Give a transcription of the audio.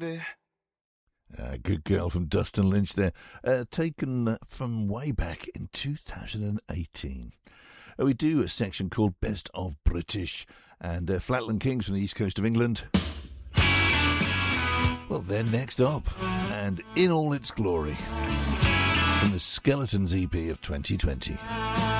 lady. Good Girl from Dustin Lynch there, taken from way back in 2018. We do a section called Best of British, and Flatland Kings from the east coast of England. Well, they're next up, and in all its glory, from the Skeletons EP of 2020.